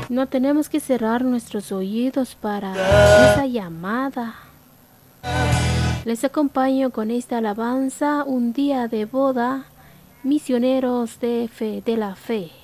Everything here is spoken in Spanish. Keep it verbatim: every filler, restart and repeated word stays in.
No tenemos que cerrar nuestros oídos para esa llamada. Les acompaño con esta alabanza, un día de boda, misioneros de fe, de la fe.